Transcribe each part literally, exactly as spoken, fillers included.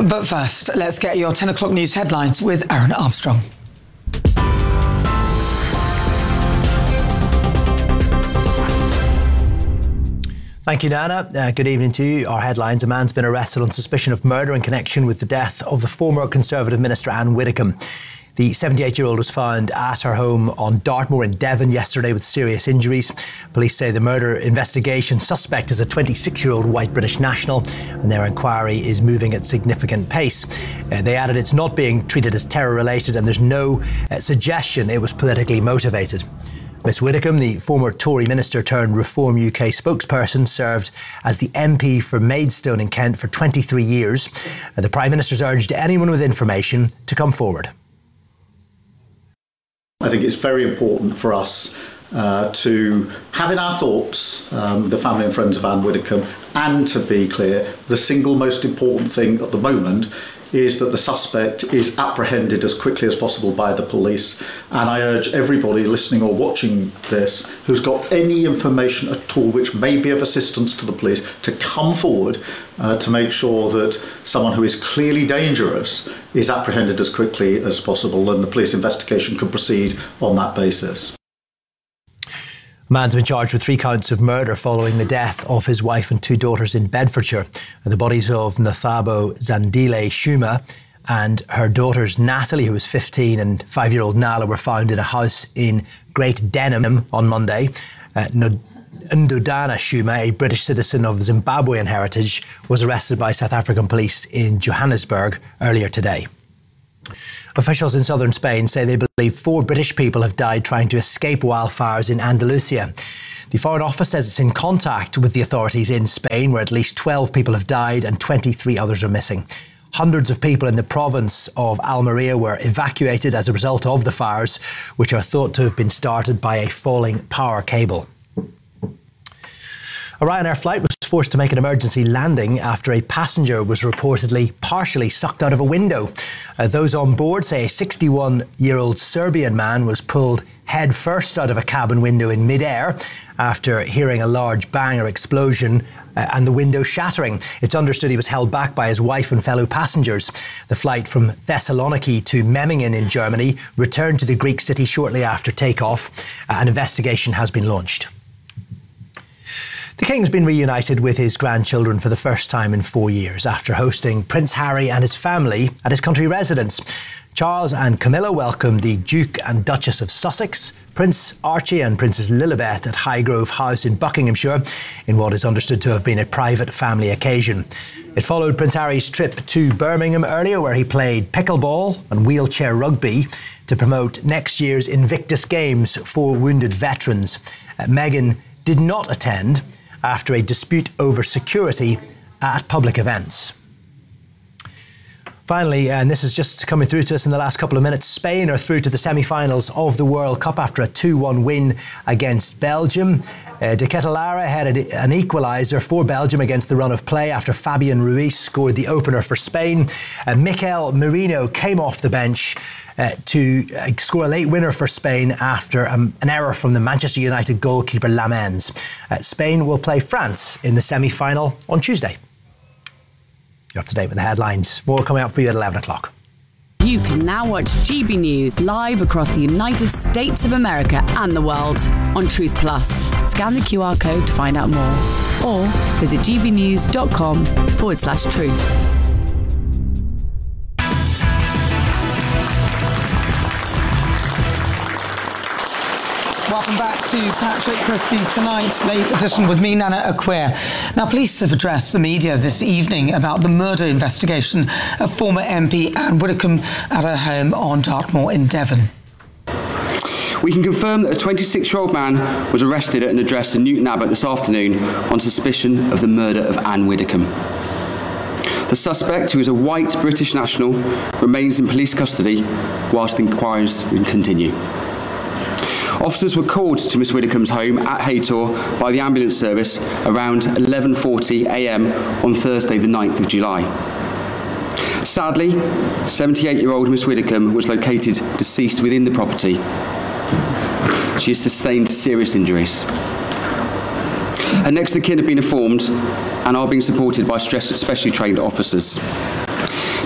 But first, let's get your ten o'clock news headlines with Aaron Armstrong. Thank you, Nana. Uh, good evening to you. Our headlines: a man's been arrested on suspicion of murder in connection with the death of the former Conservative Minister Anne Widdecombe. The seventy-eight-year-old was found at her home on Dartmoor in Devon yesterday with serious injuries. Police say the murder investigation suspect is a twenty-six-year-old white British national, and their inquiry is moving at significant pace. Uh, they added it's not being treated as terror-related, and there's no uh, suggestion it was politically motivated. Miss Widdecombe, the former Tory minister turned Reform U K spokesperson, served as the M P for Maidstone in Kent for twenty-three years. Uh, the Prime Minister's urged anyone with information to come forward. I think it's very important for us uh, to have in our thoughts um, the family and friends of Anne Widdecombe, and to be clear, the single most important thing at the moment is that the suspect is apprehended as quickly as possible by the police. And I urge everybody listening or watching this who's got any information at all which may be of assistance to the police to come forward uh, to make sure that someone who is clearly dangerous is apprehended as quickly as possible, and the police investigation can proceed on that basis. A man's been charged with three counts of murder following the death of his wife and two daughters in Bedfordshire. The bodies of Nathabo Zandile Shuma and her daughters Natalie, who was fifteen, and five-year-old Nala were found in a house in Great Denham on Monday. Uh, Ndodana Shuma, a British citizen of Zimbabwean heritage, was arrested by South African police in Johannesburg earlier today. Officials in southern Spain say they believe four British people have died trying to escape wildfires in Andalusia. The Foreign Office says it's in contact with the authorities in Spain, where at least twelve people have died and twenty-three others are missing. Hundreds of people in the province of Almeria were evacuated as a result of the fires, which are thought to have been started by a falling power cable. A Ryanair flight was forced to make an emergency landing after a passenger was reportedly partially sucked out of a window. Uh, those on board say a sixty-one-year-old Serbian man was pulled head first out of a cabin window in midair after hearing a large bang or explosion uh, and the window shattering. It's understood he was held back by his wife and fellow passengers. The flight from Thessaloniki to Memmingen in Germany returned to the Greek city shortly after takeoff. Uh, an investigation has been launched. The King's been reunited with his grandchildren for the first time in four years after hosting Prince Harry and his family at his country residence. Charles and Camilla welcomed the Duke and Duchess of Sussex, Prince Archie and Princess Lilibet at Highgrove House in Buckinghamshire, in what is understood to have been a private family occasion. It followed Prince Harry's trip to Birmingham earlier, where he played pickleball and wheelchair rugby to promote next year's Invictus Games for wounded veterans. Uh, Meghan did not attend after a dispute over security at public events. Finally, and this is just coming through to us in the last couple of minutes, Spain are through to the semi-finals of the World Cup after a two one win against Belgium. Uh, De Ketelaere had an equaliser for Belgium against the run of play after Fabian Ruiz scored the opener for Spain. Uh, Mikel Merino came off the bench uh, to uh, score a late winner for Spain after um, an error from the Manchester United goalkeeper Lamens. Uh, Spain will play France in the semi-final on Tuesday. You're up to date with the headlines. More coming up for you at eleven o'clock. You can now watch G B News live across the United States of America and the world on Truth Plus. Scan the Q R code to find out more, or visit gbnews.com forward slash truth. Welcome back to Patrick Christie's Tonight Late Edition with me, Nana Acquair. Now, police have addressed the media this evening about the murder investigation of former M P Anne Widdecombe at her home on Dartmoor in Devon. We can confirm that a twenty-six-year-old man was arrested at an address in Newton Abbot this afternoon on suspicion of the murder of Anne Widdecombe. The suspect, who is a white British national, remains in police custody whilst the inquiries continue. Officers were called to Miss Widdecombe's home at Haytor by the ambulance service around eleven forty a m on Thursday the ninth of July. Sadly, seventy-eight-year-old Miss Widdecombe was located deceased within the property. She has sustained serious injuries. Her next of kin have been informed and are being supported by specially trained officers.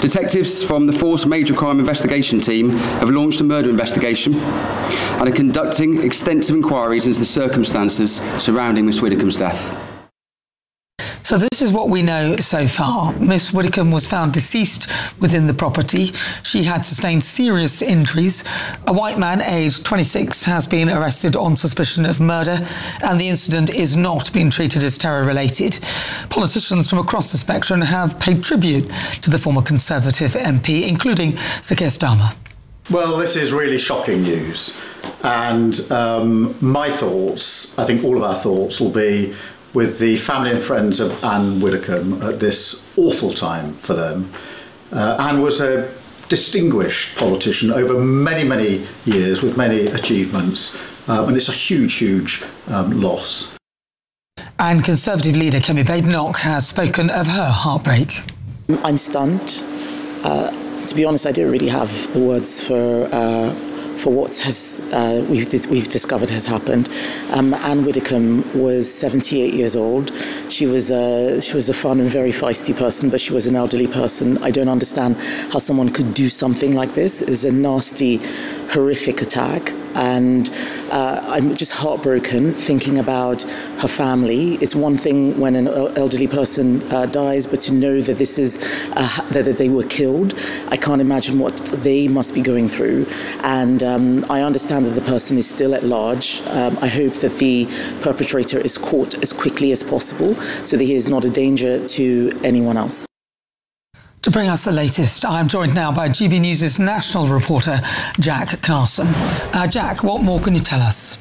Detectives from the Force Major Crime Investigation Team have launched a murder investigation and are conducting extensive inquiries into the circumstances surrounding Miss Widdicombe's death. So this is what we know so far. Miss Widdicombe was found deceased within the property. She had sustained serious injuries. A white man aged twenty-six has been arrested on suspicion of murder, and the incident is not being treated as terror-related. Politicians from across the spectrum have paid tribute to the former Conservative M P, including Sir Keir Starmer. Well, this is really shocking news. And um, my thoughts, I think all of our thoughts, will be with the family and friends of Anne Widdicombe at this awful time for them. Uh, Anne was a distinguished politician over many, many years with many achievements, uh, and it's a huge, huge um, loss. And Conservative leader Kemi Badenoch has spoken of her heartbreak. I'm stunned. Uh, to be honest, I don't really have the words for uh, for what has uh, we've, we've discovered has happened. Um, Anne Widdicombe was seventy-eight years old. She was a, she was a fun and very feisty person, but she was an elderly person. I don't understand how someone could do something like this. It's a nasty, horrific attack. And uh, I'm just heartbroken thinking about her family. It's one thing when an elderly person uh, dies, but to know that this is uh, that they were killed, I can't imagine what they must be going through. And um, I understand that the person is still at large. Um, I hope that the perpetrator is caught as quickly as possible, so that he is not a danger to anyone else. To bring us the latest, I'm joined now by G B News' national reporter, Jack Carson. Uh, Jack, what more can you tell us?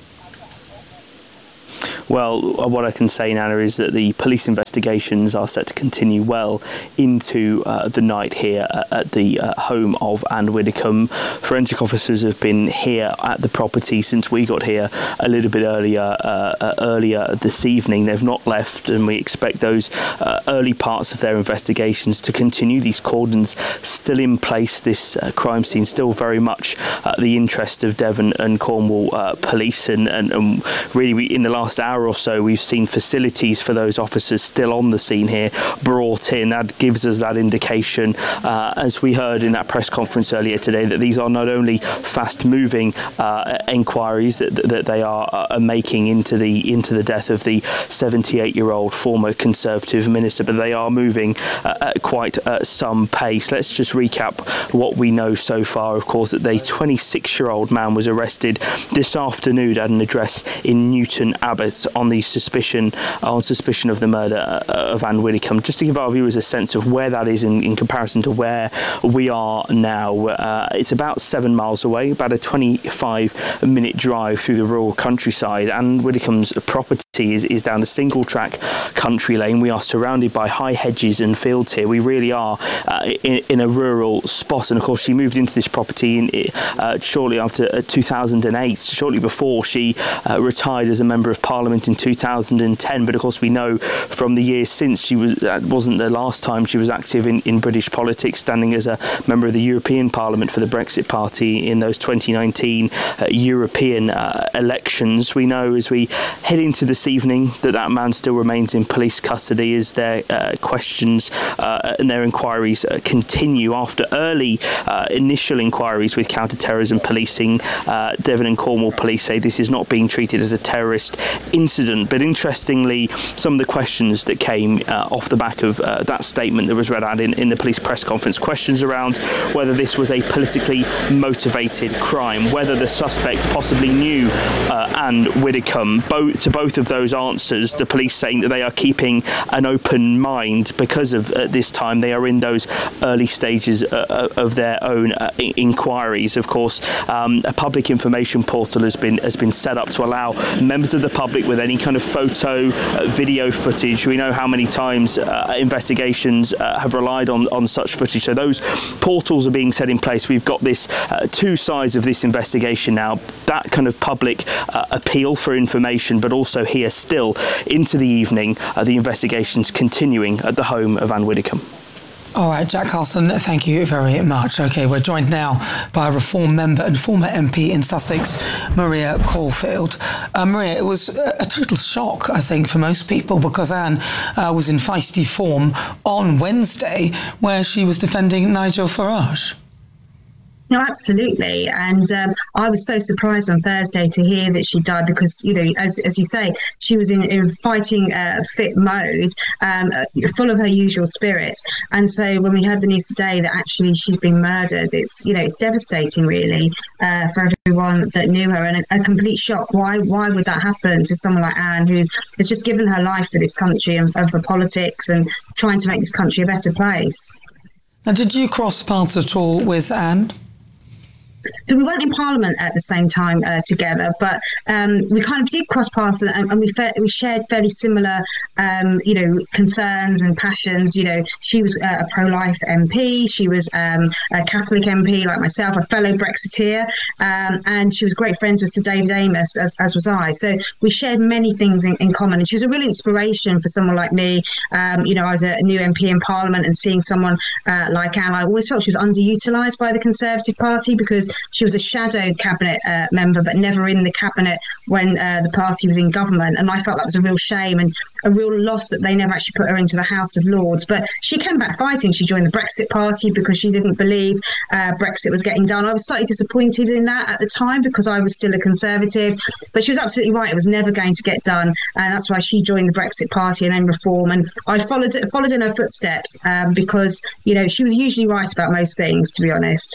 Well, what I can say, Nana, is that the police investigations are set to continue well into uh, the night here at the uh, home of Anne Widdicombe. Forensic officers have been here at the property since we got here a little bit earlier uh, earlier this evening. They've not left, and we expect those uh, early parts of their investigations to continue. These cordons still in place, this uh, crime scene still very much uh, the interest of Devon and Cornwall uh, police, and, and, and really we, in the last hour or so we've seen facilities for those officers still on the scene here brought in. That gives us that indication, uh, as we heard in that press conference earlier today, that these are not only fast moving uh, inquiries that, that they are uh, making into the into the death of the seventy-eight year old former Conservative minister, but they are moving uh, at quite uh, some pace. Let's just recap what we know so far. Of course, that the twenty-six year old man was arrested this afternoon at an address in Newton Abbot on the suspicion uh, on suspicion of the murder uh, of Anne Widdicombe. Just to give our viewers a sense of where that is in, in comparison to where we are now, uh, it's about seven miles away, about a twenty-five minute drive through the rural countryside. Anne Widdicombe's property is, is down a single track country lane. We are surrounded by high hedges and fields here. We really are uh, in, in a rural spot, and of course she moved into this property in, uh, shortly after uh, two thousand eight, shortly before she uh, retired as a Member of Parliament in two thousand ten. But of course we know from the years since, she was that wasn't the last time she was active in, in British politics, standing as a member of the European Parliament for the Brexit Party in those twenty nineteen uh, European uh, elections. We know as we head into this evening that that man still remains in police custody as their uh, questions uh, and their inquiries uh, continue. After early uh, initial inquiries with counter-terrorism policing, uh, Devon and Cornwall police say this is not being treated as a terrorist incident. But interestingly, some of the questions that came uh, off the back of uh, that statement that was read out in, in the police press conference, questions around whether this was a politically motivated crime, whether the suspect possibly knew uh, Anne Widdicombe. Both, to both of those answers, the police saying that they are keeping an open mind because of at this time they are in those early stages uh, of their own uh, inquiries. Of course, um, a public information portal has been has been set up to allow members of the public with any kind of photo, uh, video footage. We know how many times uh, investigations uh, have relied on, on such footage. So those portals are being set in place. We've got this uh, two sides of this investigation now. That kind of public uh, appeal for information, but also here still into the evening, uh, the investigations continuing at the home of Anne Widdicombe. All right, Jack Carlson, thank you very much. OK, we're joined now by a Reform member and former M P in Sussex, Maria Caulfield. Uh, Maria, it was a total shock, I think, for most people, because Anne uh, was in feisty form on Wednesday, where she was defending Nigel Farage. No, absolutely. And um, I was so surprised on Thursday to hear that she died because, you know, as as you say, she was in, in fighting uh, fit mode, um, full of her usual spirits. And so when we heard the news today that actually she's been murdered, it's, you know, it's devastating, really, uh, for everyone that knew her, and a, a complete shock. Why why would that happen to someone like Anne, who has just given her life for this country and, and for politics and trying to make this country a better place? Now, did you cross paths at all with Anne? So we weren't in Parliament at the same time uh, together, but um, we kind of did cross paths, and, and we fe- we shared fairly similar, um, you know, concerns and passions. You know, she was uh, a pro-life M P, she was um, a Catholic M P like myself, a fellow Brexiteer, um, and she was great friends with Sir David Amess, as, as was I. So we shared many things in, in common, and she was a real inspiration for someone like me. Um, you know, I was a new M P in Parliament, and seeing someone uh, like Anne, I always felt she was underutilised by the Conservative Party because she was a shadow cabinet uh, member, but never in the cabinet when uh, the party was in government. And I felt that was a real shame and a real loss that they never actually put her into the House of Lords. But she came back fighting. She joined the Brexit Party because she didn't believe uh, Brexit was getting done. I was slightly disappointed in that at the time because I was still a Conservative. But she was absolutely right. It was never going to get done. And that's why she joined the Brexit Party and then Reform. And I followed followed in her footsteps um, because, you know, she was usually right about most things, to be honest.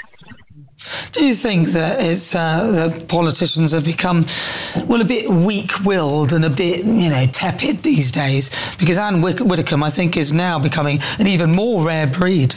Do you think that it's uh, the politicians have become, well, a bit weak-willed and a bit, you know, tepid these days? Because Anne Widdecombe, I think, is now becoming an even more rare breed.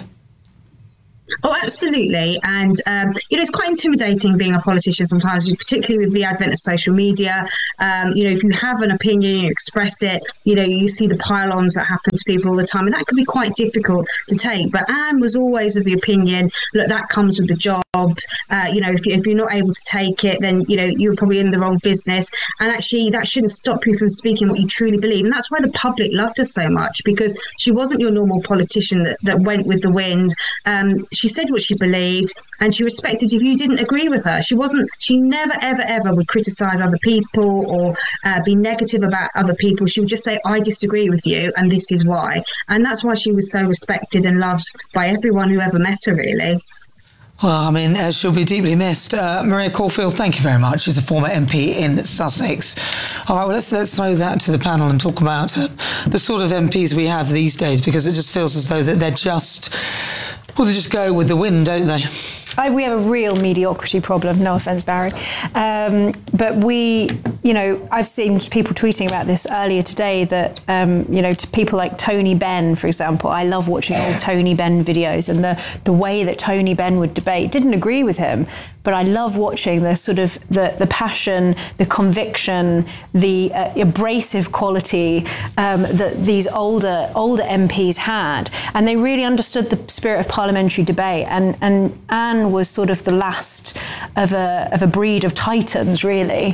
Oh, absolutely. And, um, you know, it's quite intimidating being a politician sometimes, particularly with the advent of social media. Um, you know, if you have an opinion, you express it, you know, you see the pile-ons that happen to people all the time, and that can be quite difficult to take. But Anne was always of the opinion, look, that comes with the job. Uh, you know, if, you, if you're not able to take it, then, you know, you're probably in the wrong business. And actually, that shouldn't stop you from speaking what you truly believe. And that's why the public loved her so much, because she wasn't your normal politician that, that went with the wind. Um, she said what she believed, and she respected if you didn't agree with her. She wasn't, she never, ever, ever would criticise other people or uh, be negative about other people. She would just say, I disagree with you, and this is why. And that's why she was so respected and loved by everyone who ever met her, really. Well, I mean, uh, she'll be deeply missed. Uh, Maria Caulfield, thank you very much. She's a former M P in Sussex. All right, well, let's, let's throw that to the panel and talk about uh, the sort of M Ps we have these days, because it just feels as though that they're just, well, they just go with the wind, don't they? I, we have a real mediocrity problem, no offence, Barry. Um, but we, you know, I've seen people tweeting about this earlier today that, um, you know, to people like Tony Benn, for example, I love watching old Tony Benn videos, and the, the way that Tony Benn would debate, didn't agree with him, but I love watching the sort of the, the passion, the conviction, the uh, abrasive quality um, that these older older M Ps had, and they really understood the spirit of parliamentary debate. And and Anne was sort of the last of a of a breed of titans, really.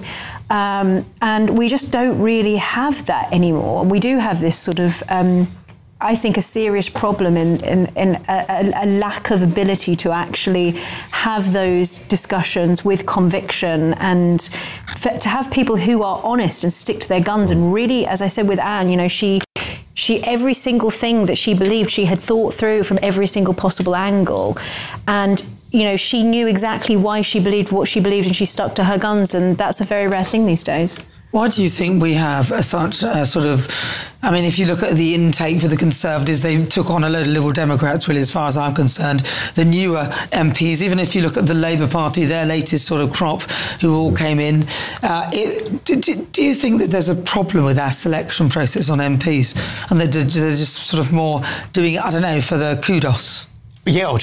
Um, and we just don't really have that anymore. We do have this sort of. Um, I think a serious problem in, in, in a, a lack of ability to actually have those discussions with conviction, and f- to have people who are honest and stick to their guns. And really, as I said with Anne, you know, she she every single thing that she believed, she had thought through from every single possible angle. And you know, she knew exactly why she believed what she believed, and she stuck to her guns. And that's a very rare thing these days. Why do you think we have a such a sort of, I mean, if you look at the intake for the Conservatives, they took on a load of Liberal Democrats, really, as far as I'm concerned. The newer M Ps, even if you look at the Labour Party, their latest sort of crop, who all came in. Uh, it, do, do you think that there's a problem with our selection process on M Ps? And they're, they're just sort of more doing it, I don't know, for the kudos? Yeah, or to get a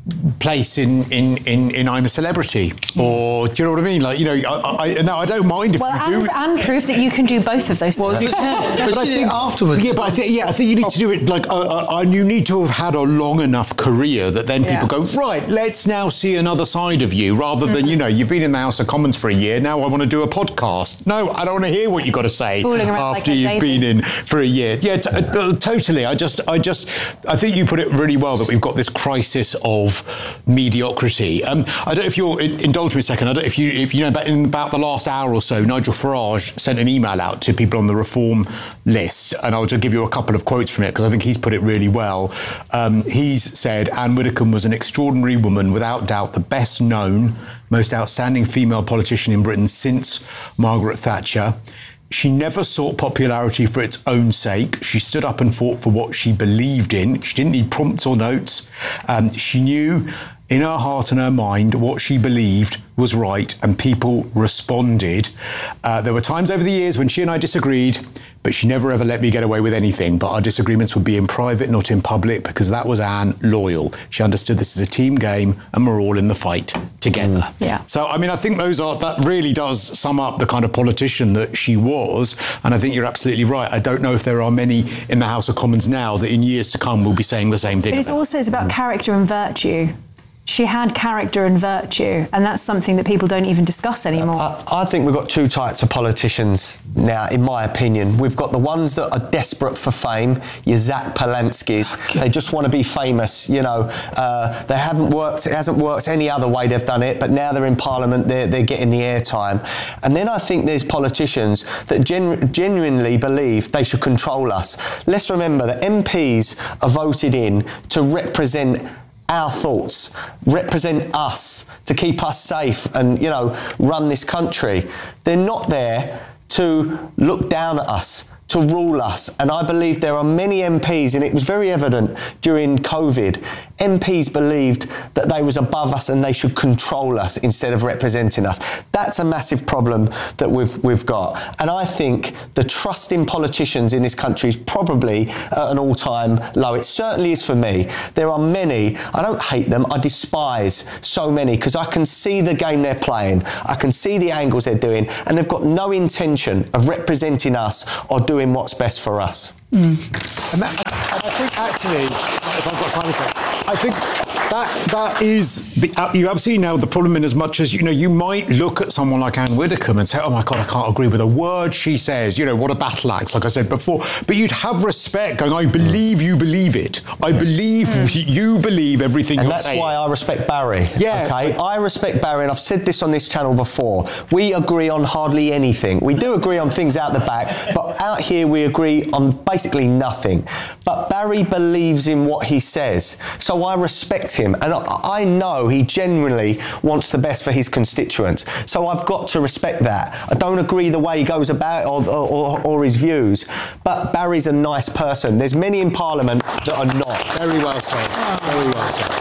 place in, in, in, in I'm a Celebrity, or do you know what I mean? Like, you know, I, I, no, I don't mind if well, you and, do. and prove that you can do both of those well, things. Yeah, but I think afterwards. Yeah, but I think yeah, I think you need to do it like, uh, uh, you need to have had a long enough career that then people Yeah. go, right, let's now see another side of you, rather than you know, you've been in the House of Commons for a year, now I want to do a podcast. No, I don't want to hear what you've got to say Fooling around after like a you've baby. been in for a year. Yeah, t- uh, totally. I just, I just, I think you put it really well that we've got this crisis of mediocrity. Um, I don't know if you'll indulge me a second. I don't know if you, if you know, about in about the last hour or so, Nigel Farage sent an email out to people on the Reform list, and I'll just give you a couple of quotes from it because I think he's put it really well. Um, he's said Anne Widdecombe was an extraordinary woman, without doubt the best known, most outstanding female politician in Britain since Margaret Thatcher. She never sought popularity for its own sake. She stood up and fought for what she believed in. She didn't need prompts or notes. Um, she knew in her heart and her mind what she believed was right, and people responded. Uh, there were times over the years when she and I disagreed, but she never ever let me get away with anything. But our disagreements would be in private, not in public, because that was Anne loyal. She understood this is a team game and we're all in the fight together. Yeah. So, I mean, I think those are, that really does sum up the kind of politician that she was. And I think you're absolutely right. I don't know if there are many in the House of Commons now that in years to come will be saying the same thing. But it's also it's about character and virtue. She had character and virtue, and that's something that people don't even discuss anymore. I, I think we've got two types of politicians now, in my opinion. We've got the ones that are desperate for fame, your Zach Polanskis. They just want to be famous, you know. Uh, they haven't worked, it hasn't worked any other way they've done it, but now they're in Parliament, they're, they're getting the airtime. And then I think there's politicians that genu- genuinely believe they should control us. Let's remember that M Ps are voted in to represent our thoughts, represent us, to keep us safe and, you know, run this country. They're not there to look down at us, to rule us. And I believe there are many M Ps, and it was very evident during COVID, M Ps believed that they was above us and they should control us instead of representing us. That's a massive problem that we've we've got. And I think the trust in politicians in this country is probably at an all-time low. It certainly is for me. There are many, I don't hate them, I despise so many, because I can see the game they're playing, I can see the angles they're doing, and they've got no intention of representing us or doing what's best for us. Mm. And, that, and I think actually, if I've got time to say, I think that that is the uh, you absolutely nailed the problem, in as much as, you know, you might look at someone like Anne Widdecombe and say, oh my God, I can't agree with a word she says, you know, what a battle axe, like I said before, but you'd have respect going, I believe you believe it. I believe mm. you believe everything and you're that's saying. why I respect Barry. Yeah. Okay, I respect Barry, and I've said this on this channel before. We agree on hardly anything. We do agree on things out the back, but out here we agree on basically nothing. But Barry believes in what he says, so I respect him, and I, I know he genuinely wants the best for his constituents. So I've got to respect that. I don't agree the way he goes about it or, or, or his views, but Barry's a nice person. There's many in Parliament that are not. Very well said. Very well said.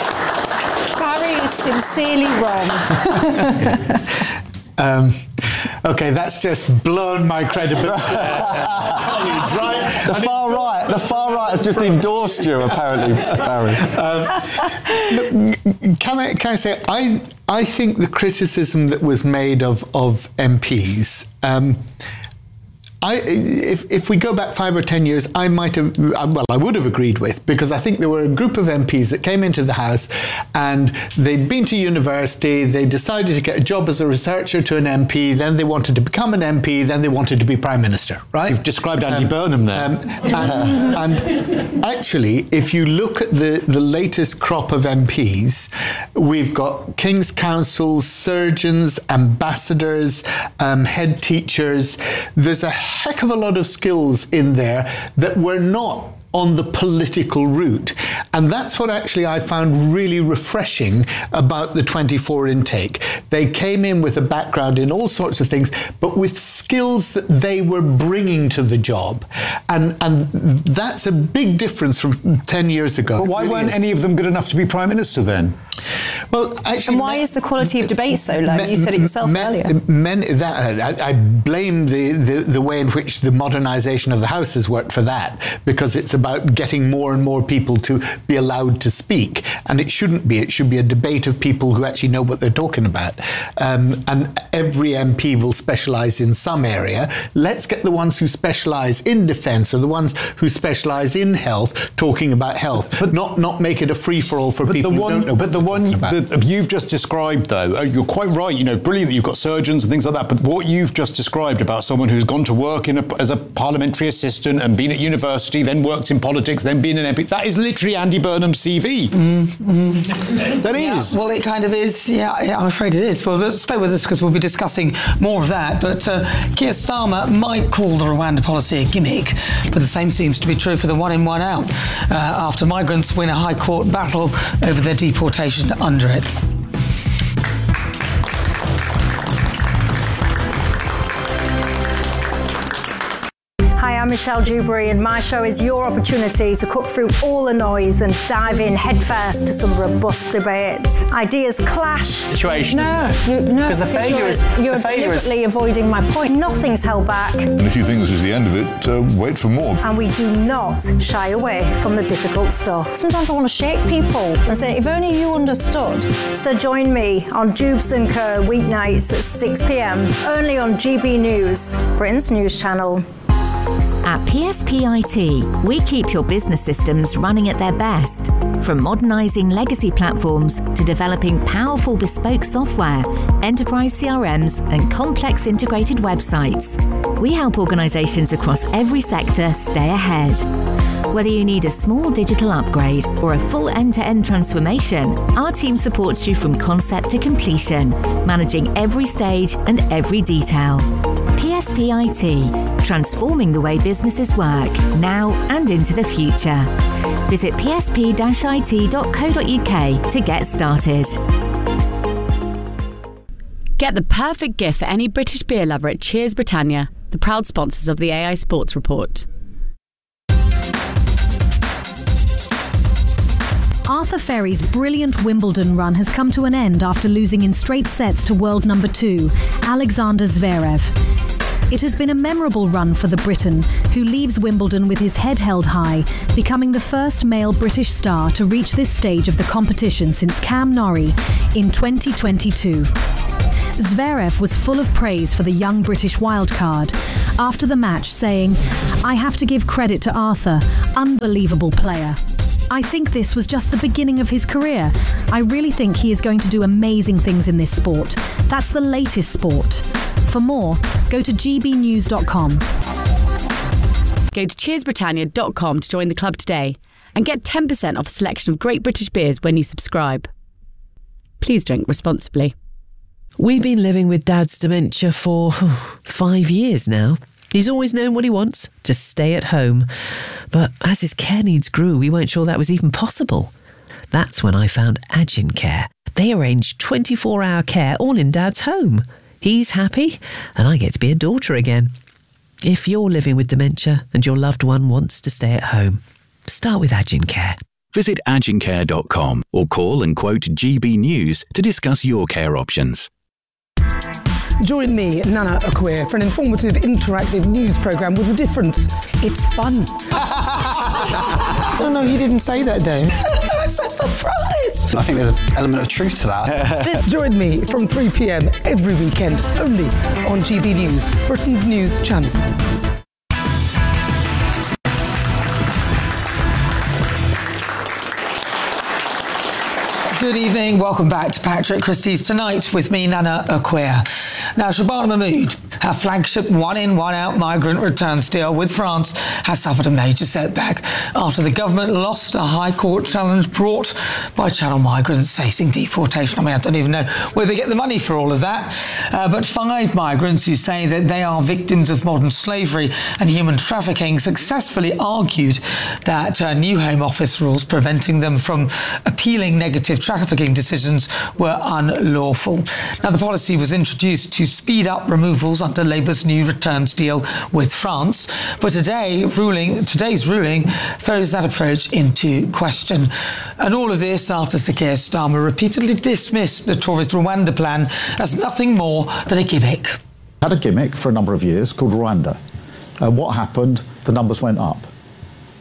Barry is sincerely wrong. um, okay, that's just blown my credibility. Right? The and far it, right, the far right has just endorsed you, apparently, Barry. Um, look, can I can I say I I think the criticism that was made of of M Ps. Um, I, if, if we go back five or ten years, I might have, well, I would have agreed with, because I think there were a group of M Ps that came into the House and they'd been to university, they decided to get a job as a researcher to an M P, then they wanted to become an M P, then they wanted to be Prime Minister, right? You've described Andy um, Burnham there. Um, and, and actually, if you look at the, the latest crop of M Ps, we've got King's Counsels, surgeons, ambassadors, um, head teachers. There's a heck of a lot of skills in there that were not on the political route. And that's what actually I found really refreshing about the twenty-four intake. They came in with a background in all sorts of things, but with skills that they were bringing to the job. And and that's a big difference from ten years ago. But why really weren't is. any of them good enough to be Prime Minister then? Well, actually... And why me, is the quality of debate so low? Me, you said it yourself me, earlier. Many, that, I, I blame the, the, the way in which the modernisation of the House has worked for that, because it's a about getting more and more people to be allowed to speak. And it shouldn't be. It should be a debate of people who actually know what they're talking about. Um, and every M P will specialise in some area. Let's get the ones who specialise in defence or the ones who specialise in health talking about health, but not, not make it a free-for-all for but people the who one, don't know But the one that you've just described, though, you're quite right, you know, brilliant that you've got surgeons and things like that, but what you've just described about someone who's gone to work in a, as a parliamentary assistant and been at university, then worked in politics, then been an M P, that is literally Andy Burnham's C V. Mm, mm. That yeah, is. Well, it kind of is. Yeah, yeah, I'm afraid it is. Well, let's stay with us because we'll be discussing more of that. But uh, Keir Starmer might call the Rwanda policy a gimmick, but the same seems to be true for the one in, one out, uh, after migrants win a High Court battle over their deportation under it. I'm Michelle Dewberry, and my show is your opportunity to cut through all the noise and dive in headfirst to some robust debates. Ideas clash. Situation. No, you, no, because the failure you're, is you're the failure deliberately is... avoiding my point. Nothing's held back. And if you think this is the end of it, uh, wait for more. And we do not shy away from the difficult stuff. Sometimes I want to shake people and say, if only you understood. So join me on Jubes and Co weeknights at six p.m. only on G B News, Britain's news channel. At P S P I T, we keep your business systems running at their best. From modernising legacy platforms to developing powerful bespoke software, enterprise C R Ms and complex integrated websites. We help organisations across every sector stay ahead. Whether you need a small digital upgrade or a full end-to-end transformation, our team supports you from concept to completion, managing every stage and every detail. P S P I T, transforming the way businesses work, now and into the future. Visit p s p dash i t dot co dot u k to get started. Get the perfect gift for any British beer lover at Cheers Britannia, the proud sponsors of the A I Sports Report. Arthur Ferry's brilliant Wimbledon run has come to an end after losing in straight sets to world number two, Alexander Zverev. It has been a memorable run for the Briton, who leaves Wimbledon with his head held high, becoming the first male British star to reach this stage of the competition since Cam Norrie in twenty twenty-two. Zverev was full of praise for the young British wildcard, after the match saying, "I have to give credit to Arthur, unbelievable player. I think this was just the beginning of his career. I really think he is going to do amazing things in this sport. That's the latest sport." For more, go to g b news dot com. Go to cheers britannia dot com to join the club today and get ten percent off a selection of great British beers when you subscribe. Please drink responsibly. We've been living with Dad's dementia for oh, five years now. He's always known what he wants, to stay at home. But as his care needs grew, we weren't sure that was even possible. That's when I found Agincare. They arrange twenty-four hour care all in Dad's home. He's happy, and I get to be a daughter again. If you're living with dementia and your loved one wants to stay at home, start with Agincare. Visit agincare dot com or call and quote G B News to discuss your care options. Join me, Nana Akweer, for an informative, interactive news programme with a difference. It's fun. No, no, you didn't say that, Dave. I'm so surprised. I think there's an element of truth to that. Join me from three p.m. every weekend, only on G B News, Britain's news channel. Good evening, welcome back to Patrick Christie's Tonight with me, Nana Akweer. Now, Shabana Mahmood, her flagship one-in, one-out migrant returns deal with France has suffered a major setback after the government lost a High Court challenge brought by Channel migrants facing deportation. I mean, I don't even know where they get the money for all of that. Uh, but five migrants who say that they are victims of modern slavery and human trafficking successfully argued that uh, new Home Office rules preventing them from appealing negative trafficking decisions were unlawful. Now, the policy was introduced to speed up removals under Labour's new returns deal with France, but today ruling, today's ruling throws that approach into question. And all of this after Sir Keir Starmer repeatedly dismissed the Tories' Rwanda plan as nothing more than a gimmick. Had a gimmick for a number of years called Rwanda. Uh, what happened? The numbers went up.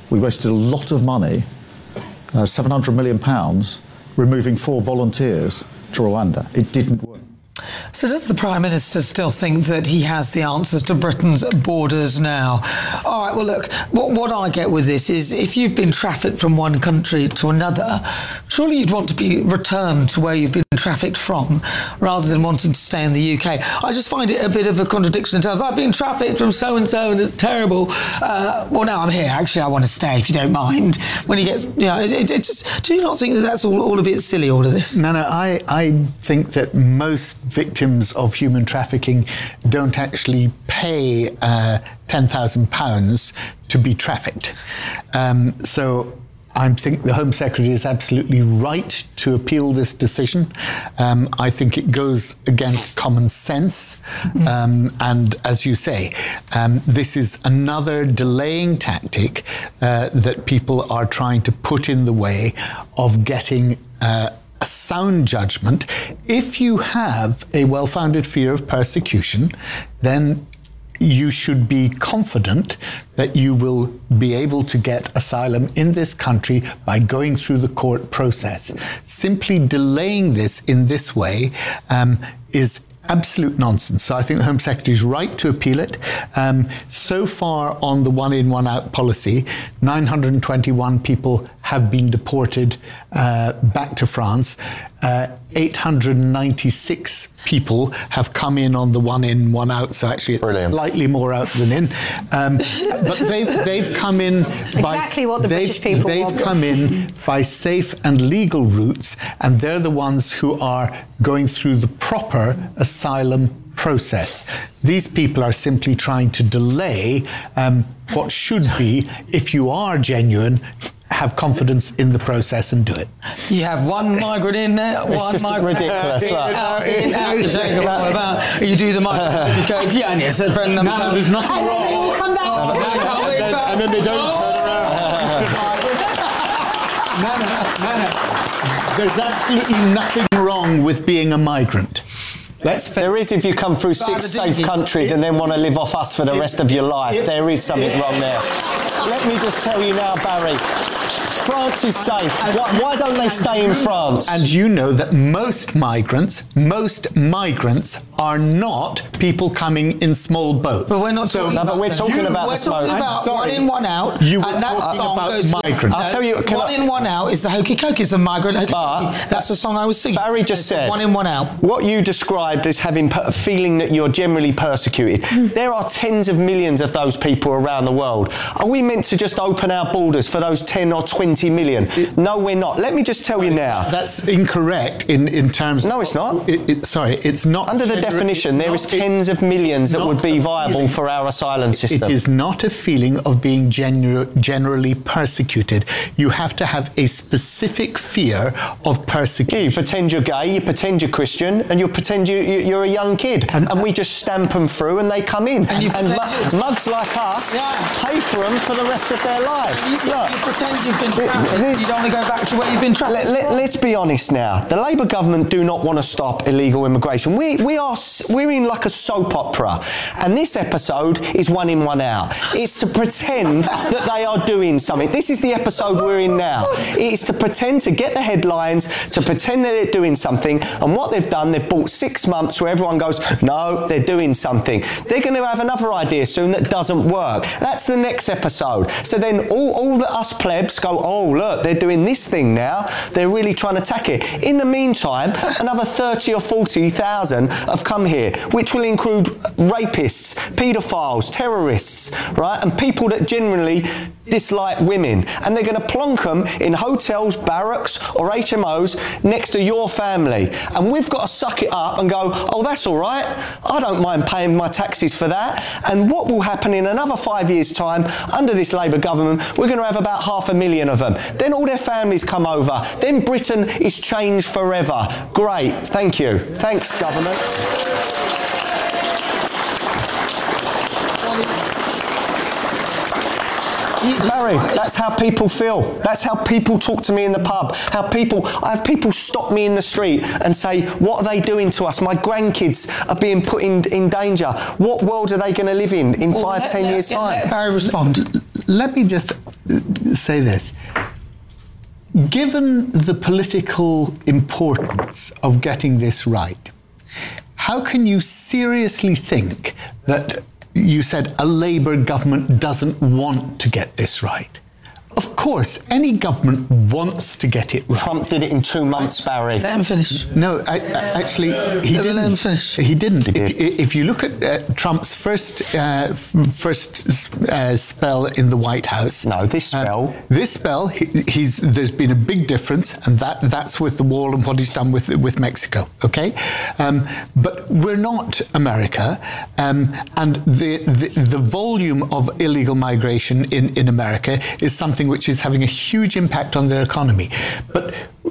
We wasted a lot of money, uh, seven hundred million pounds, removing four volunteers to Rwanda. It didn't work. So does the Prime Minister still think that he has the answers to Britain's borders now? All right, well, look, what, what I get with this is if you've been trafficked from one country to another, surely you'd want to be returned to where you've been trafficked from rather than wanting to stay in the U K. I just find it a bit of a contradiction in terms of, I've been trafficked from so-and-so and it's terrible. Uh, well, now I'm here. Actually, I want to stay, if you don't mind. When he gets, you know, it, it, it just, do you not think that that's all, all a bit silly, all of this? No, no, I, I think that most victims of human trafficking don't actually pay uh, ten thousand pounds to be trafficked. Um, so I think the Home Secretary is absolutely right to appeal this decision. Um, I think it goes against common sense. Um, and as you say, um, this is another delaying tactic uh, that people are trying to put in the way of getting uh, a sound judgment. If you have a well-founded fear of persecution, then you should be confident that you will be able to get asylum in this country by going through the court process. Simply delaying this in this way um, is absolute nonsense. So I think the Home Secretary is right to appeal it. Um, so far on the one in, one out policy, nine hundred twenty-one people have been deported uh, back to France. Uh, eight hundred ninety-six people have come in on the one in, one out, so actually it's Brilliant. Slightly more out than in. Um, but they've, they've come in by... Exactly what the British people They've want. come in by safe and legal routes, and they're the ones who are going through the proper asylum process. These people are simply trying to delay um, what should be, if you are genuine, have confidence in the process and do it. You have one migrant in there, it's one just migrant ridiculous. in, out, in, out. You're saying what about you do the migrant? Yeah, yes, no, no, there's nothing and wrong. Then they will come back. No, no, no, and, then, and then they don't turn around. no, no, no, no. There's absolutely nothing wrong with being a migrant. Let's there is if you come through six safe countries and then want to live off us for the rest of your life. There is something wrong there. Let me just tell you now, Barry, France is safe. Why, why don't they stay in France? And you know that most migrants, most migrants are not people coming in small boats. But we're not so, talking no, about but we're talking you, about we're the smoke. talking about one in, one out. You were and that talking song about goes migrants. I'll tell you. One I, in, one out is the Hokey Cokey. It's a migrant. Hokey but That's the song I was singing. Barry just it's said one in, one out. What you described as having a feeling that you're generally persecuted. There are tens of millions of those people around the world. Are we meant to just open our borders for those ten or twenty million? It, no, we're not. Let me just tell you now. That's incorrect in, in terms... No, it's not. It, it, sorry, it's not... Under the definition, there is tens of millions that would be viable for our asylum system. It is not a feeling of being genu- generally persecuted. You have to have a specific fear of persecution. Yeah, you pretend you're gay, you pretend you're Christian, and you pretend you, you, you're a young kid. And, and we just stamp them through and they come in. And, and mu- mugs like us yeah. pay for them for the rest of their lives. You, you, you pretend you've been trafficked, you don't want to go back to where you've been trafficked. Let, let, let's be honest now. The Labour government do not want to stop illegal immigration. We, we are, we're in like a soap opera. And this episode is one in, one out. It's to pretend that they are doing something. This is the episode we're in now. It is to pretend to get the headlines, to pretend that they're doing something. And what they've done, they've bought six months where everyone goes, no, they're doing something. They're going to have another idea soon that doesn't work. That's the next episode. So then all, all the us plebs go, oh, look, they're doing this thing now. They're really trying to attack it. In the meantime, another thirty or forty thousand have come here, which will include rapists, paedophiles, terrorists, right? And people that generally dislike women. And they're going to plonk them in hotels, barracks or H M Os next to your family. And we've got to suck it up and go, oh, that's all right. I don't mind paying my taxes for that. And what will happen in another five years' time under this Labour government, we're going to have about half a million of them. Then all their families come over. Then Britain is changed forever. Great. Thank you. Thanks, government. Barry, that's how people feel. That's how people talk to me in the pub. How people, I have people stop me in the street and say, what are they doing to us? My grandkids are being put in, in danger. What world are they going to live in in well, five, let, ten let, years' time? Let Barry respond. Let me just say this. Given the political importance of getting this right, how can you seriously think that you said a Labour government doesn't want to get this right? Of course, any government wants to get it right. Trump did it in two months, Barry. Let him finish. No, I, I, actually, he Let didn't. him finish. He didn't. He did. If, if you look at uh, Trump's first uh, f- first uh, spell in the White House, no, this spell, uh, this spell, he, he's there's been a big difference, and that that's with the wall and what he's done with with Mexico. Okay, um, but we're not America, um, and the, the the volume of illegal migration in in America is something which is having a huge impact on their economy. But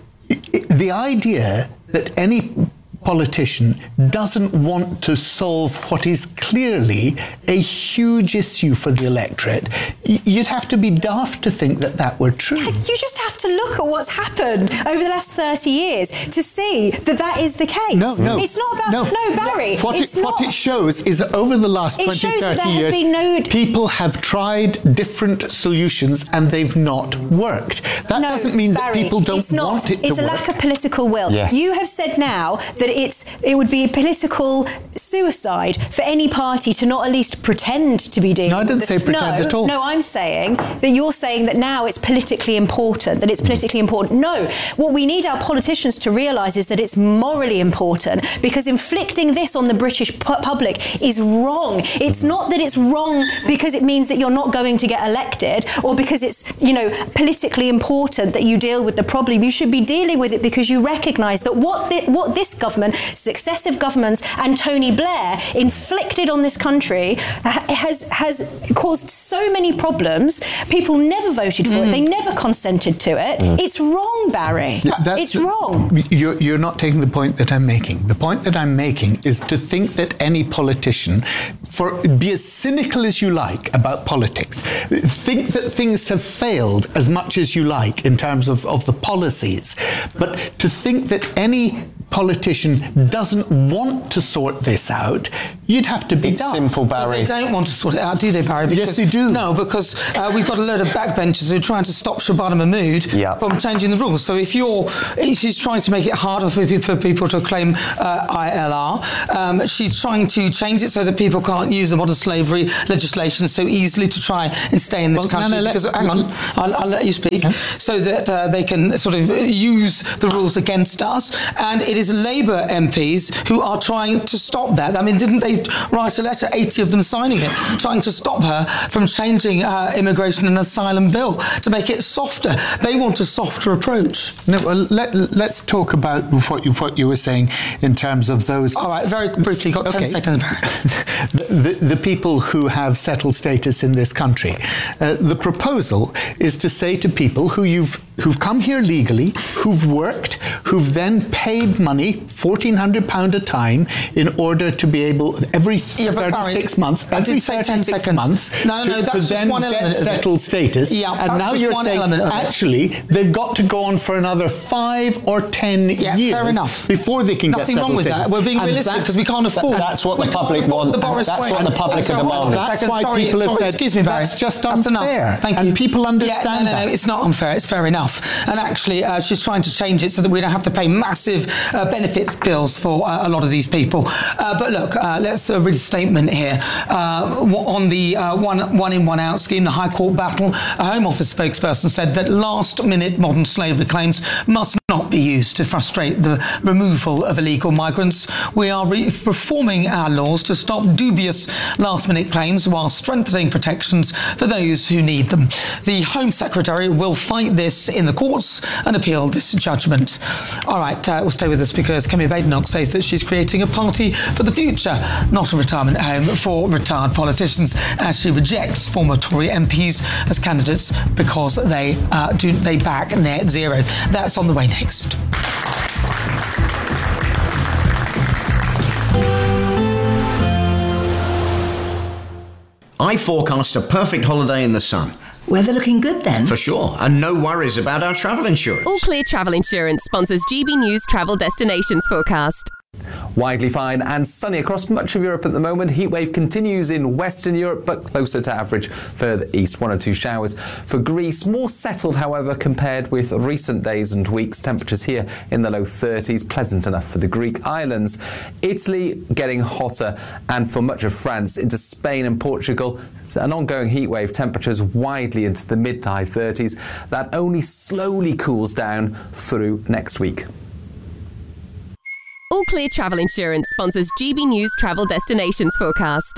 the idea that any politician doesn't want to solve what is clearly a huge issue for the electorate, you'd have to be daft to think that that were true. You just have to look at what's happened over the last thirty years to see that that is the case. No, no. It's not about... No, no Barry, what it's it, not... What it shows is that over the last It twenty, shows that thirty there has years, been no- people have tried different solutions and they've not worked. That No, doesn't mean Barry, that people don't it's not. want it to It's a work. lack of political will. Yes. You have said now that it's it would be a political suicide for any party to not at least pretend to be dealing No, I didn't with say it. pretend no, at all. No, I'm saying that you're saying that now it's politically important, that it's politically important. No, what we need our politicians to realise is that it's morally important, because inflicting this on the British pu- public is wrong. It's not that it's wrong because it means that you're not going to get elected, or because it's, you know, politically important that you deal with the problem. You should be dealing with it because you recognise that what thi- what this government, successive governments, and Tony Blair inflicted on this country ha- has has caused so many problems. People never voted for Mm. it. They never consented to it. Mm. It's wrong, Barry. That's- It's wrong. You're, you're not taking the point that I'm making. The point that I'm making is to think that any politician, for be as cynical as you like about politics, think that things have failed as much as you like in terms of, of the policies, but to think that any politician doesn't want to sort this out, you'd have to be It's dumb. simple, But Barry. they don't want to sort it out, do they, Barry? Because, Yes, they do. No, because uh, we've got a load of backbenchers who are trying to stop Shabana Mahmood Yeah. from changing the rules. So if you're, she's trying to make it harder for people, for people to claim uh, I L R. Um, she's trying to change it so that people can't use the modern slavery legislation so easily to try and stay in this Well, country. Nana, let- because, hang on, I'll, I'll let you speak. So that uh, they can sort of use the rules against us. And it is Labour M Ps who are trying to stop that. I mean, didn't they write a letter, eighty of them signing it, trying to stop her from changing her immigration and asylum bill to make it softer? They want a softer approach. No, well, let, let's talk about what you, what you were saying in terms of those... All right, very briefly, got ten Okay. seconds. the, the, the people who have settled status in this country. Uh, the proposal is to say to people who you've who've come here legally, who've worked, who've then paid money, fourteen hundred pounds a time, in order to be able, every Yeah, but thirty-six Barry, months, I every did say ten thirty-six seconds. months, No, no, to, no, that's to just then one get element of it. settled status. Yeah, and that's now just you're one saying, element of it. actually, they've got to go on for another five or ten Yeah, years fair enough. before they can Nothing get wrong settled with status. that. We're being And realistic that's- because we can't afford. That's what the we can't public afford want. the Boris That's way. what the public So are hold on a demanding. That's second. why Sorry, people have sorry, said, excuse me, Barry. that's just That's enough. unfair. Thank And you. people understand yeah, no, no, no, that. it's not unfair. It's fair enough. And actually, uh, she's trying to change it so that we don't have to pay massive uh, benefit bills for uh, a lot of these people. Uh, but look, uh, let's uh, read a statement here. Uh, on the uh, one, one in, one out scheme, the High Court battle, a Home Office spokesperson said that last-minute modern slavery claims must not be used to frustrate the removal of illegal migrants. We are re- reforming our laws to stop dubious last-minute claims while strengthening protections for those who need them. The Home Secretary will fight this in the courts and appeal this judgment. All right, uh, we'll stay with us because Kemi Badenoch says that she's creating a party for the future, not a retirement home for retired politicians, as she rejects former Tory M Ps as candidates because they uh, do they back net zero. That's on the way next. I forecast a perfect holiday in the sun. Weather looking good then? For sure, and no worries about our travel insurance. All Clear Travel Insurance sponsors G B News Travel Destinations Forecast. Widely fine and sunny across much of Europe at the moment. Heatwave continues in Western Europe, but closer to average further east. One or two showers for Greece. More settled, however, compared with recent days and weeks. Temperatures here in the low thirties. Pleasant enough for the Greek islands. Italy getting hotter, and for much of France into Spain and Portugal, an ongoing heatwave. Temperatures widely into the mid to high thirties. That only slowly cools down through next week. All Clear Travel Insurance sponsors G B News Travel Destinations Forecast.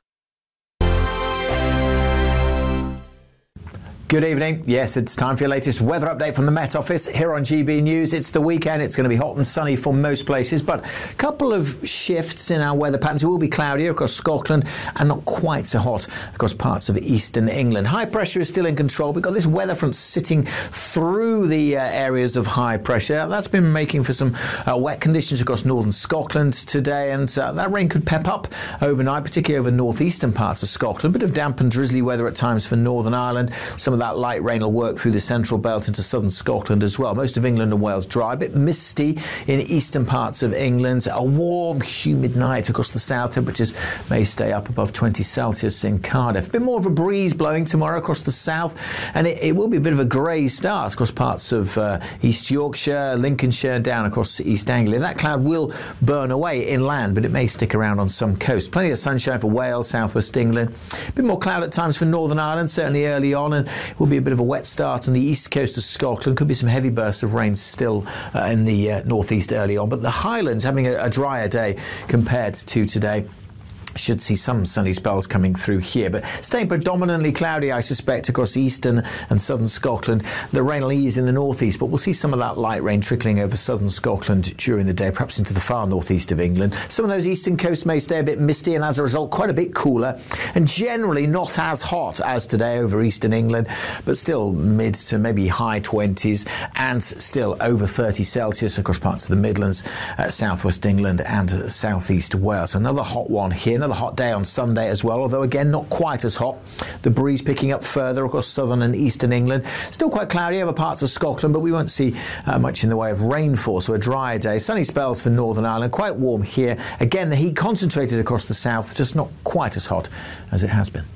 Good evening. Yes, it's time for your latest weather update from the Met Office here on G B News. It's the weekend. It's going to be hot and sunny for most places, but a couple of shifts in our weather patterns. It will be cloudier across Scotland and not quite so hot across parts of eastern England. High pressure is still in control. We've got this weather front sitting through the uh, areas of high pressure. That's been making for some uh, wet conditions across northern Scotland today, and uh, that rain could pep up overnight, particularly over northeastern parts of Scotland. A bit of damp and drizzly weather at times for Northern Ireland. Some of that light rain will work through the central belt into southern Scotland as well. Most of England and Wales dry, a bit misty in eastern parts of England. A warm, humid night across the south. Temperatures may stay up above twenty Celsius in Cardiff. A bit more of a breeze blowing tomorrow across the south, and it, it will be a bit of a grey start across parts of uh, East Yorkshire, Lincolnshire, down across East Anglia. That cloud will burn away inland, but it may stick around on some coasts. Plenty of sunshine for Wales, southwest England. A bit more cloud at times for Northern Ireland, certainly early on, and will be a bit of a wet start on the east coast of Scotland. Could be some heavy bursts of rain still uh, in the uh, northeast early on, but the Highlands having a, a drier day compared to today. Should see some sunny spells coming through here, but staying predominantly cloudy, I suspect, across eastern and southern Scotland. The rain will ease in the northeast, but we'll see some of that light rain trickling over southern Scotland during the day, perhaps into the far northeast of England. Some of those eastern coasts may stay a bit misty, and as a result, quite a bit cooler, and generally not as hot as today over eastern England, but still mid to maybe high twenties, and still over thirty Celsius across parts of the Midlands, uh, southwest England, and uh, southeast Wales. So another hot one here. Another hot day on Sunday as well, although again not quite as hot. The breeze picking up further across southern and eastern England. Still quite cloudy over parts of Scotland, but we won't see uh, much in the way of rainfall, so a drier day. Sunny spells for Northern Ireland, quite warm here. Again, the heat concentrated across the south, just not quite as hot as it has been.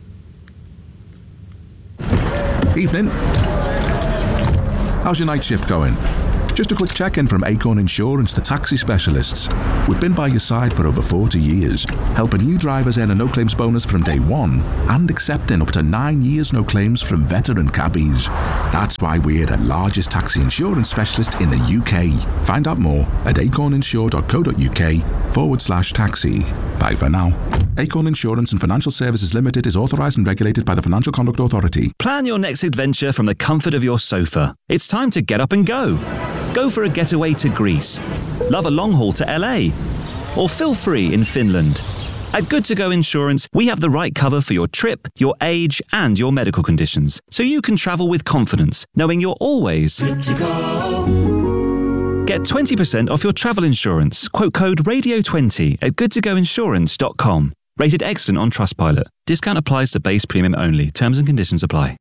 Evening. How's your night shift going? Just a quick check-in from Acorn Insurance, the taxi specialists. We've been by your side for over forty years, helping new drivers earn a no-claims bonus from day one and accepting up to nine years no claims from veteran cabbies. That's why we're the largest taxi insurance specialist in the U K. Find out more at acorninsure.co.uk forward slash taxi. Bye for now. Acorn Insurance and Financial Services Limited is authorised and regulated by the Financial Conduct Authority. Plan your next adventure from the comfort of your sofa. It's time to get up and go. Go for a getaway to Greece. Love a long haul to L A. Or feel free in Finland. At Good To Go Insurance, we have the right cover for your trip, your age, and your medical conditions, so you can travel with confidence, knowing you're always good to go. Get twenty percent off your travel insurance. Quote code radio twenty at good to go insurance dot com. Rated excellent on Trustpilot. Discount applies to base premium only. Terms and conditions apply.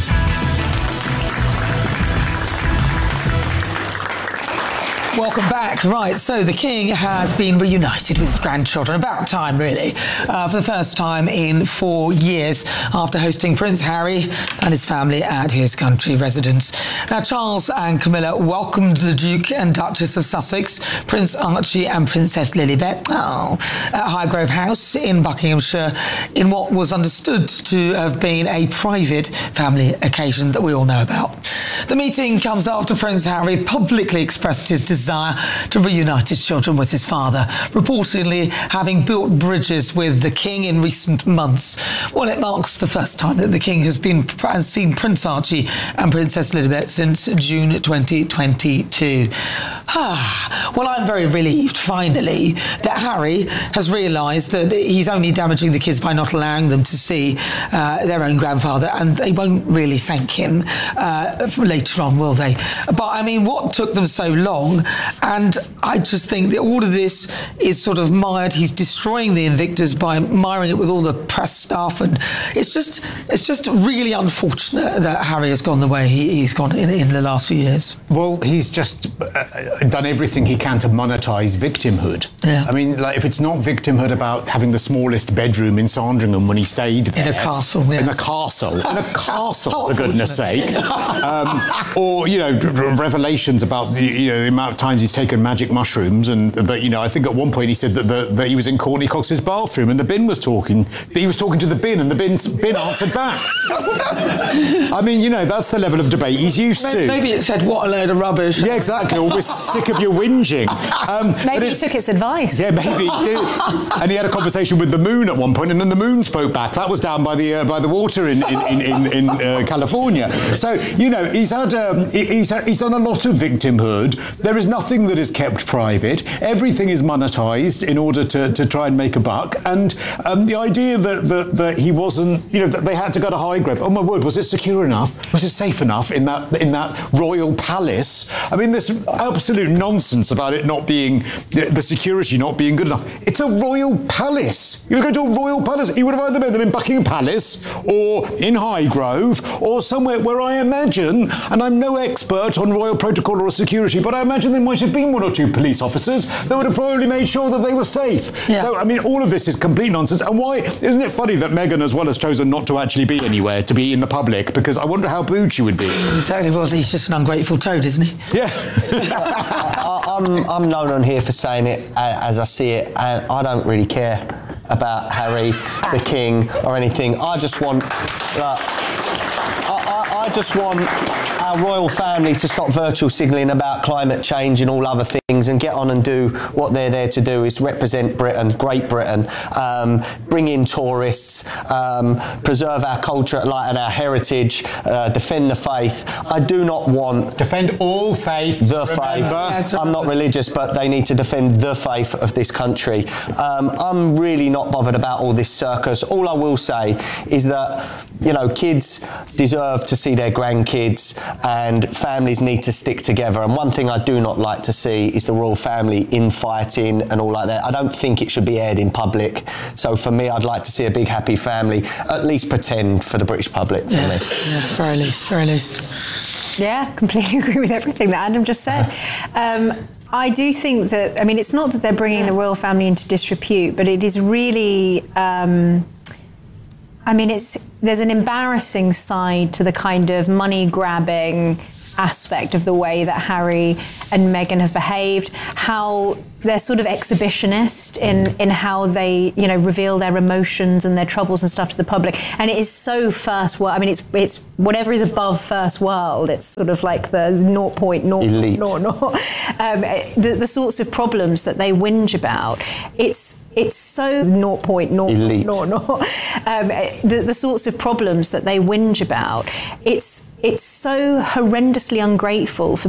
Welcome back. Right, so the King has been reunited with his grandchildren. About time, really, uh, for the first time in four years after hosting Prince Harry and his family at his country residence. Now, Charles and Camilla welcomed the Duke and Duchess of Sussex, Prince Archie and Princess Lilibet, oh, at Highgrove House in Buckinghamshire in what was understood to have been a private family occasion that we all know about. The meeting comes after Prince Harry publicly expressed his desire to reunite his children with his father, reportedly having built bridges with the King in recent months. Well, it marks the first time that the King has been has seen Prince Archie and Princess Lilibet since June twenty twenty-two. Ah, well, I'm very relieved, finally, that Harry has realised that he's only damaging the kids by not allowing them to see uh, their own grandfather, and they won't really thank him uh, later on, will they? But, I mean, what took them so long? And I just think that all of this is sort of mired. He's destroying the Invictus by miring it with all the press stuff, and it's just it's just really unfortunate that Harry has gone the way he, he's gone in, in the last few years. Well, he's just uh, done everything he can to monetize victimhood. Yeah. I mean, like, if it's not victimhood about having the smallest bedroom in Sandringham when he stayed there. In a castle, yes. In a castle. In a castle, for goodness sake. Um, or, you know, revelations about the, you know, the amount of times he's taken magic mushrooms, and that, you know, I think at one point he said that, the, that he was in Courtney Cox's bathroom and the bin was talking, he was talking to the bin and the bin, bin answered back. I mean, you know, that's the level of debate he's used to. Maybe it said, what a load of rubbish. Yeah, exactly. Or we're sick of your whinging. Um, maybe he took its advice. Yeah, maybe he did. And he had a conversation with the moon at one point, and then the moon spoke back. That was down by the uh, by the water in in in, in uh, California. So, you know, he's had um, he's had, he's done a lot of victimhood. There is nothing that is kept private. Everything is monetized in order to, to try and make a buck. And um, the idea that, that that he wasn't, you know, that they had to go to Highgrove. Oh my word, was it secure enough? Was it safe enough in that in that royal palace? I mean, there's absolute nonsense about it not being, the security not being good enough. It's a royal palace. You would go to a royal palace. He would have either made them in Buckingham Palace or in Highgrove or somewhere where I imagine, and I'm no expert on royal protocol or security, but I imagine there might have been one or two police officers that would have probably made sure that they were safe. Yeah. So, I mean, all of this is complete nonsense. And why, isn't it funny that Meghan as well has chosen not to actually be anywhere, to be in the public? Because I wonder how booed she would be. Exactly. Well, he's just an ungrateful toad, isn't he? Yeah. I, I'm, I'm known on here for saying it as I see it, and I don't really care about Harry, the King, or anything. I just want, like, I, I, I just want our royal family to stop virtual signalling about climate change and all other things and get on and do what they're there to do, is represent Britain, Great Britain, um, bring in tourists, um, preserve our culture and our heritage, uh, defend the faith. I do not want... Defend all faiths, The remember. faith. I'm not religious, but they need to defend the faith of this country. Um, I'm really not bothered about all this circus. All I will say is that, you know, kids deserve to see their grandkids, and families need to stick together. And one thing I do not like to see is the royal family infighting and all like that. I don't think it should be aired in public. So for me, I'd like to see a big happy family, at least pretend for the British public. For Yeah, me. yeah, very least, very least. Yeah, completely agree with everything that Adam just said. Um, I do think that, I mean, it's not that they're bringing the royal family into disrepute, but it is really... Um, I mean, it's there's an embarrassing side to the kind of money-grabbing aspect of the way that Harry and Meghan have behaved, how they're sort of exhibitionist in, in how they, you know, reveal their emotions and their troubles and stuff to the public. And it is so first world. I mean, it's it's whatever is above first world. It's sort of like the zero point zero Elite. zero zero. Um, the, the sorts of problems that they whinge about. It's It's so zero point zero zero zero. Um, the, the sorts of problems that they whinge about. It's it's so horrendously ungrateful for